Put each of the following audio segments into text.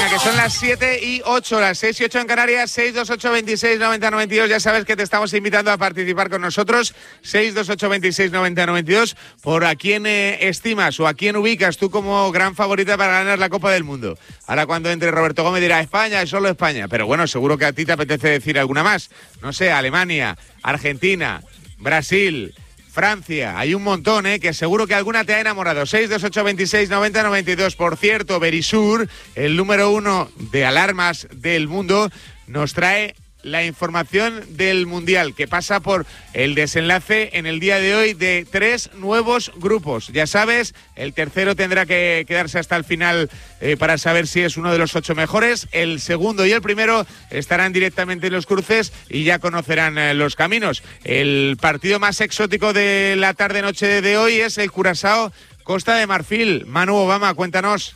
Venga, que son las 7:08, las 6:08 en Canarias, 628 26 90 92. Ya sabes que te estamos invitando a participar con nosotros, 628 26 90 92, por a quién estimas o a quién ubicas tú como gran favorita para ganar la Copa del Mundo. Ahora cuando entre Roberto Gómez dirá España, es solo España, pero bueno, seguro que a ti te apetece decir alguna más. No sé, Alemania, Argentina, Brasil, Francia, hay un montón, que seguro que alguna te ha enamorado. 628 26 90 92. Por cierto, Verisur, el número 1 de alarmas del mundo, nos trae la información del Mundial, que pasa por el desenlace en el día de hoy de 3 nuevos grupos. Ya sabes, el tercero tendrá que quedarse hasta el final para saber si es uno de los 8 mejores. El segundo y el primero estarán directamente en los cruces y ya conocerán los caminos. El partido más exótico de la tarde-noche de hoy es el Curazao-Costa de Marfil. Manu Obama, cuéntanos.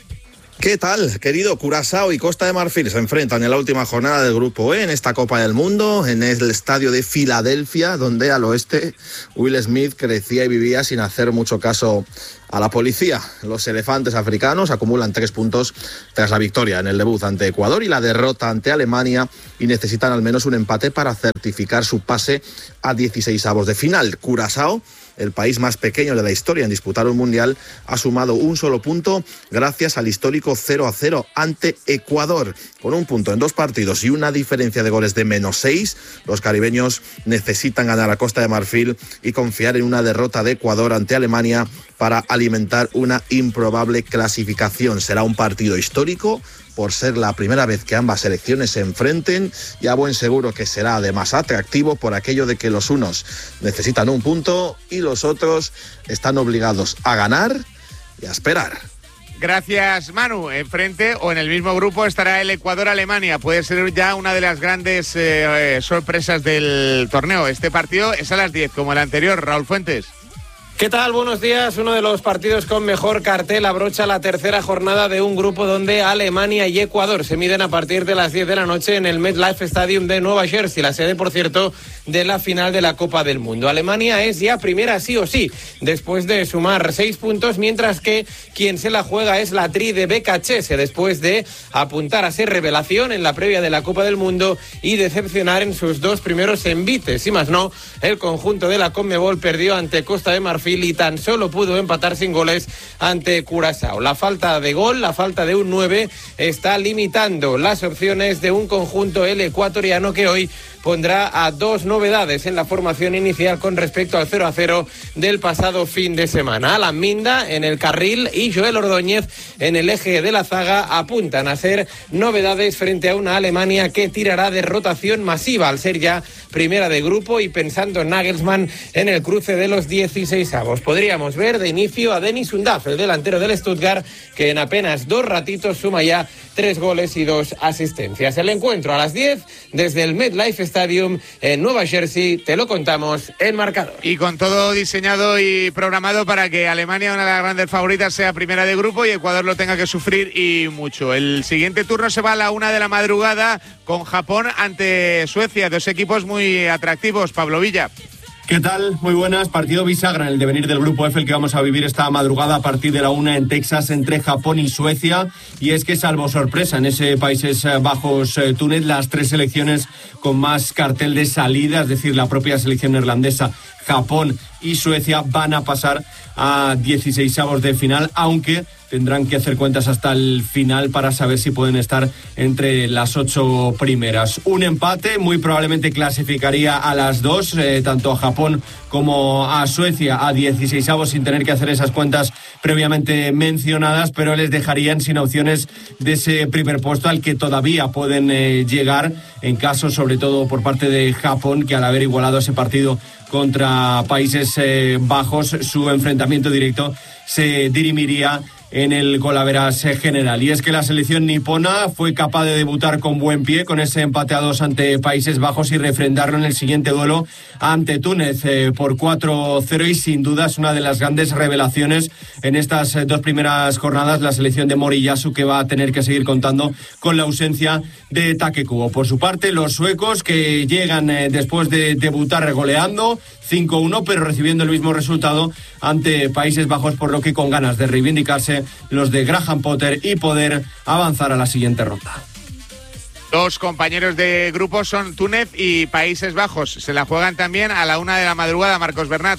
¿Qué tal, querido? Curazao y Costa de Marfil se enfrentan en la última jornada del Grupo E en esta Copa del Mundo, en el estadio de Filadelfia, donde al oeste Will Smith crecía y vivía sin hacer mucho caso a la policía. Los elefantes africanos acumulan 3 puntos tras la victoria en el debut ante Ecuador y la derrota ante Alemania, y necesitan al menos un empate para certificar su pase a 16avos de final. Curazao, el país más pequeño de la historia en disputar un mundial, ha sumado un solo punto gracias al histórico 0-0 ante Ecuador. Con un punto en 2 partidos y una diferencia de goles de -6, los caribeños necesitan ganar a Costa de Marfil y confiar en una derrota de Ecuador ante Alemania para alimentar una improbable clasificación. Será un partido histórico por ser la primera vez que ambas selecciones se enfrenten, y a buen seguro que será además atractivo por aquello de que los unos necesitan un punto y los otros están obligados a ganar y a esperar. Gracias, Manu. Enfrente o en el mismo grupo estará el Ecuador-Alemania. Puede ser ya una de las grandes sorpresas del torneo. Este partido es a las 10, como el anterior. Raúl Fuentes. ¿Qué tal? Buenos días. Uno de los partidos con mejor cartel abrocha la tercera jornada de un grupo donde Alemania y Ecuador se miden a partir de las 10 de la noche en el MetLife Stadium de Nueva Jersey, la sede, por cierto, de la final de la Copa del Mundo. Alemania es ya primera sí o sí, después de sumar 6 puntos, mientras que quien se la juega es la Tri de BKC, después de apuntar a ser revelación en la previa de la Copa del Mundo y decepcionar en sus 2 primeros envites. Y más no, el conjunto de la Conmebol perdió ante Costa de Marfil y tan solo pudo empatar sin goles ante Curazao. La falta de gol, la falta de un 9, está limitando las opciones de un conjunto el ecuatoriano, que hoy pondrá a 2 novedades en la formación inicial con respecto al 0-0 del pasado fin de semana. Alan Minda en el carril y Joel Ordóñez en el eje de la zaga apuntan a ser novedades frente a una Alemania que tirará de rotación masiva al ser ya primera de grupo, y pensando en Nagelsmann en el cruce de los 16avos. Podríamos ver de inicio a Dennis Undav, el delantero del Stuttgart, que en apenas 2 ratitos suma ya 3 goles y 2 asistencias. El encuentro a las 10 desde el MetLife Stadium en Nueva Jersey, te lo contamos en marcador. Y con todo diseñado y programado para que Alemania, una de las grandes favoritas, sea primera de grupo y Ecuador lo tenga que sufrir y mucho. El siguiente turno se va a la 1 de la madrugada con Japón ante Suecia, 2 equipos muy atractivos. Pablo Villa. ¿Qué tal? Muy buenas. Partido bisagra en el devenir del Grupo F, el que vamos a vivir esta madrugada a partir de la 1 en Texas, entre Japón y Suecia. Y es que, salvo sorpresa, en ese Países Bajos, Túnez, las 3 selecciones con más cartel de salida, es decir, la propia selección neerlandesa, Japón y Suecia, van a pasar a 16avos de final, aunque tendrán que hacer cuentas hasta el final para saber si pueden estar entre las 8 primeras. Un empate muy probablemente clasificaría a las 2, tanto a Japón como a Suecia, a 16avos, sin tener que hacer esas cuentas previamente mencionadas, pero les dejarían sin opciones de ese primer puesto al que todavía pueden llegar, en caso sobre todo por parte de Japón, que al haber igualado ese partido contra Países Bajos, su enfrentamiento directo se dirimiría en el golaveras general. Y es que la selección nipona fue capaz de debutar con buen pie con ese empate a 2 ante Países Bajos y refrendarlo en el siguiente duelo ante Túnez por 4-0, y sin duda es una de las grandes revelaciones en estas 2 primeras jornadas, la selección de Moriyasu, que va a tener que seguir contando con la ausencia de Takekubo. Por su parte, los suecos, que llegan después de debutar goleando 5-1, pero recibiendo el mismo resultado ante Países Bajos, por lo que con ganas de reivindicarse los de Graham Potter y poder avanzar a la siguiente ronda. Dos compañeros de grupo son Túnez y Países Bajos. Se la juegan también a la 1 de la madrugada, Marcos Bernat.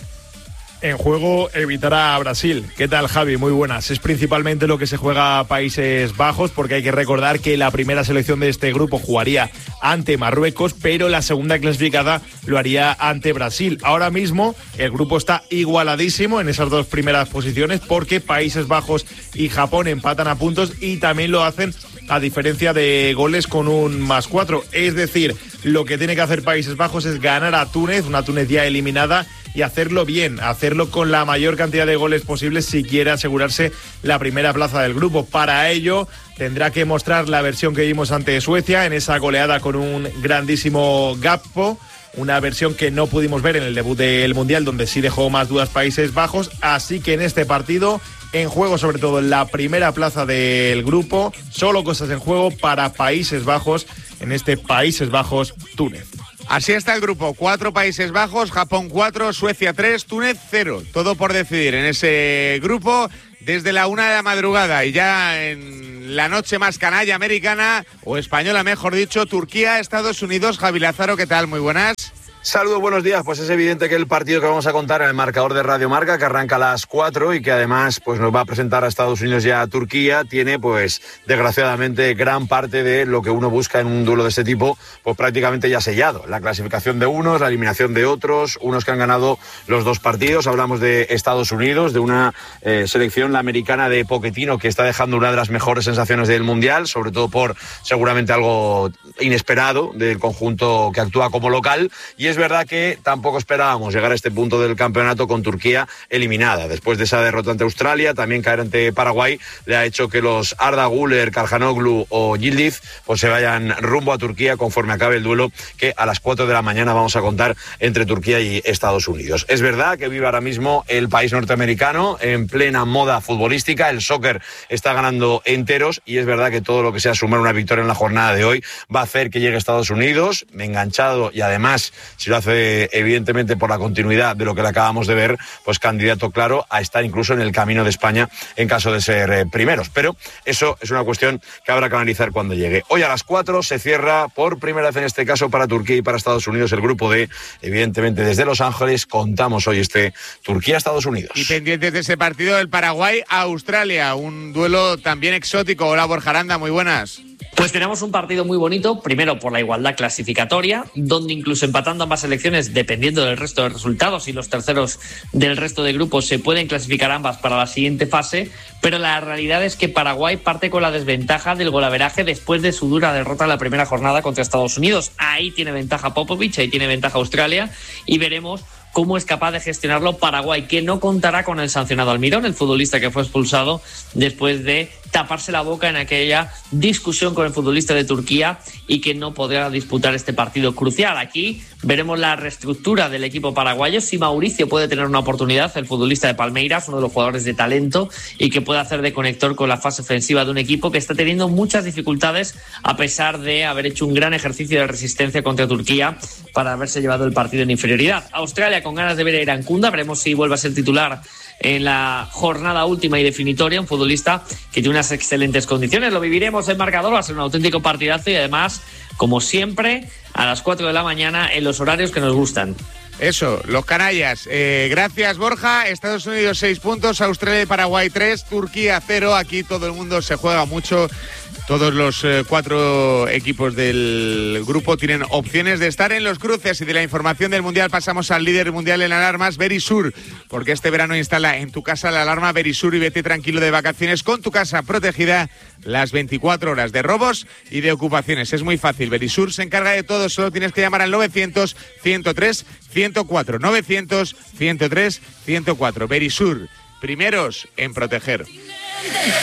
En juego evitará a Brasil. ¿Qué tal, Javi? Muy buenas. Es principalmente lo que se juega a Países Bajos, porque hay que recordar que la primera selección de este grupo jugaría ante Marruecos, pero la segunda clasificada lo haría ante Brasil. Ahora mismo el grupo está igualadísimo en esas dos primeras posiciones, porque Países Bajos y Japón empatan a puntos y también lo hacen a diferencia de goles con un +4. Es decir, lo que tiene que hacer Países Bajos es ganar a Túnez, una Túnez ya eliminada, y hacerlo bien, hacerlo con la mayor cantidad de goles posibles si quiere asegurarse la primera plaza del grupo. Para ello tendrá que mostrar la versión que vimos ante Suecia en esa goleada con un grandísimo Gakpo, una versión que no pudimos ver en el debut del Mundial, donde sí dejó más dudas Países Bajos. Así que en este partido, en juego sobre todo en la primera plaza del grupo, solo cosas en juego para Países Bajos en este Países Bajos-Túnez. Así está el grupo: 4 Países Bajos, Japón 4, Suecia 3, Túnez 0. Todo por decidir en ese grupo desde la 1 de la madrugada. Y ya en la noche más canalla americana, o española mejor dicho, Turquía, Estados Unidos. Javi Lázaro, ¿qué tal? Muy buenas. Saludos, buenos días. Pues es evidente que el partido que vamos a contar en el marcador de Radio Marca, que arranca a las 4 y que además pues nos va a presentar a Estados Unidos y a Turquía, tiene pues desgraciadamente gran parte de lo que uno busca en un duelo de este tipo, pues prácticamente ya sellado. La clasificación de unos, la eliminación de otros, unos que han ganado los dos partidos. Hablamos de Estados Unidos, de una selección, la americana de Pochettino, que está dejando una de las mejores sensaciones del Mundial, sobre todo por seguramente algo inesperado del conjunto que actúa como local. Y es verdad que tampoco esperábamos llegar a este punto del campeonato con Turquía eliminada. Después de esa derrota ante Australia, también caer ante Paraguay le ha hecho que los Arda Güler, Calhanoglu o Yildiz pues se vayan rumbo a Turquía conforme acabe el duelo que a las 4 de la mañana vamos a contar entre Turquía y Estados Unidos. Es verdad que vive ahora mismo el país norteamericano en plena moda futbolística, el soccer está ganando enteros y es verdad que todo lo que sea sumar una victoria en la jornada de hoy va a hacer que llegue a Estados Unidos enganchado y además, si lo hace evidentemente por la continuidad de lo que le acabamos de ver, pues candidato claro a estar incluso en el camino de España en caso de ser primeros. Pero eso es una cuestión que habrá que analizar cuando llegue. Hoy a las 4 se cierra por primera vez en este caso para Turquía y para Estados Unidos el grupo D. Evidentemente desde Los Ángeles contamos hoy este Turquía-Estados Unidos. Y pendientes de ese partido el Paraguay-Australia, un duelo también exótico. Hola Borja Aranda, muy buenas. Pues tenemos un partido muy bonito, primero por la igualdad clasificatoria, donde incluso empatando ambas selecciones, dependiendo del resto de resultados y los terceros del resto de grupos, se pueden clasificar ambas para la siguiente fase, pero la realidad es que Paraguay parte con la desventaja del golaveraje después de su dura derrota en la primera jornada contra Estados Unidos. Ahí tiene ventaja Popovich, ahí tiene ventaja Australia y veremos cómo es capaz de gestionarlo Paraguay, que no contará con el sancionado Almirón, el futbolista que fue expulsado después de taparse la boca en aquella discusión con el futbolista de Turquía y que no podrá disputar este partido crucial. Aquí veremos la reestructura del equipo paraguayo, si Mauricio puede tener una oportunidad, el futbolista de Palmeiras, uno de los jugadores de talento y que puede hacer de conector con la fase ofensiva de un equipo que está teniendo muchas dificultades a pesar de haber hecho un gran ejercicio de resistencia contra Turquía para haberse llevado el partido en inferioridad. Australia con ganas de ver a Irankunda, veremos si vuelve a ser titular en la jornada última y definitoria, un futbolista que tiene unas excelentes condiciones. Lo viviremos en marcador, va a ser un auténtico partidazo y además, como siempre, a las 4 de la mañana en los horarios que nos gustan. Eso, los canallas. Gracias, Borja. Estados Unidos 6 puntos, Australia y Paraguay 3, Turquía 0. Aquí todo el mundo se juega mucho. Todos los 4 equipos del grupo tienen opciones de estar en los cruces. Y de la información del Mundial pasamos al líder mundial en alarmas, Verisur, porque este verano instala en tu casa la alarma Verisur y vete tranquilo de vacaciones con tu casa protegida las 24 horas de robos y de ocupaciones. Es muy fácil, Verisur se encarga de todo, solo tienes que llamar al 900-103-104, 900-103-104. Verisur, primeros en proteger.